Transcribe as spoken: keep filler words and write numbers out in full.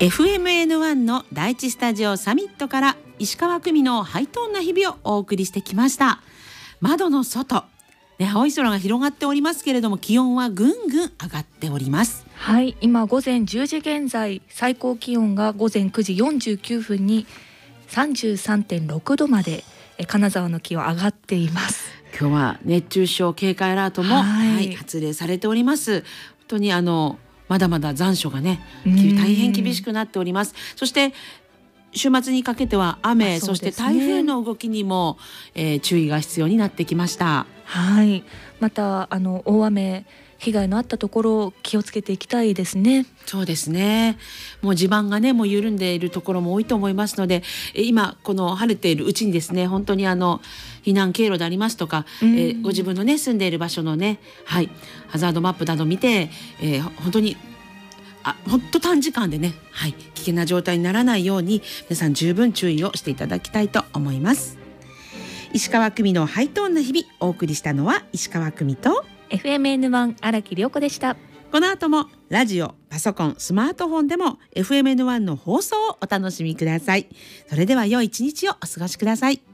エフエムエヌワン の第一スタジオサミットから石川久美のハイトーンな日々をお送りしてきました。窓の外、ね、青い空が広がっておりますけれども、気温はぐんぐん上がっております。 はい、今午前じゅうじ現在、最高気温が午前くじよんじゅうきゅうふんに さんじゅうさんてんろくどまで金沢の気温上がっています。 今日は熱中症警戒アラートも、 はいはい、発令されております。本当にあのまだまだ残暑がね、 うん大変厳しくなっております。そして週末にかけては雨、そ,、 あそうですねして台風の動きにも、えー注意が必要になってきました。 はい、またあの大雨被害のあったところ気をつけていきたいですね。 そうですね。もう地盤がねもう緩んでいるところも多いと思いますので、え今この晴れているうちにですね、本当にあの避難経路でありますとか、 うんえーご自分のね住んでいる場所のね、はい、ハザードマップなど見て、えー本当にあ本当短時間でね、はい、危険な状態にならないように皆さん十分注意をしていただきたいと思います。石川久美のハイトーンな日々、お送りしたのは石川久美と、 エフエムエヌワン 荒木涼子でした。 この後もラジオ、パソコン、スマートフォンでも エフエムエヌワン の放送をお楽しみください。それでは良い一日をお過ごしください。